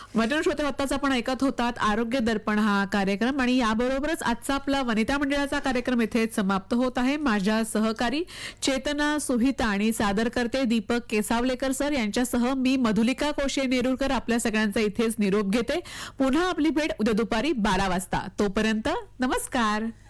वचन श्रोते, आत्ताच आपण ऐकत होतात आरोग्य दर्पण हा कार्यक्रम आणि याबरोबरच आजचा आपला वनिता मंडळाचा कार्यक्रम इथेच समाप्त होत आहे. माझ्या सहकारी चेतना सुहिता आणि सादर करते दीपक केसावलेकर सर यांच्यासह मी मधुलिका कोशे नेरुरकर आपल्या सगळ्यांचा इथेच निरोप घेते. पुन्हा आपली भेट उद्या दुपारी 12 वाजता. तोपर्यंत नमस्कार.